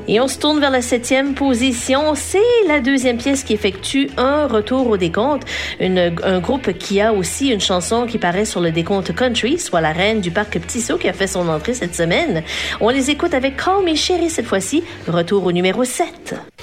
Et on se tourne vers la 7e position. C'est la 2e pièce qui effectue un retour au décompte. Un groupe qui a aussi une chanson qui paraît sur le décompte country, soit la reine du parc Petit Saut qui a fait son entrée cette semaine. On les écoute avec Call Me Chérie cette fois-ci. Retour au numéro 7.